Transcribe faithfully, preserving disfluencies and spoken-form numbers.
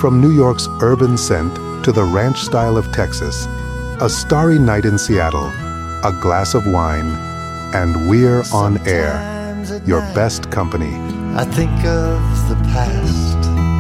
From New York's urban scent to the ranch style of Texas, a starry night in Seattle, a glass of wine, and we're on air, your best company. I think of the past.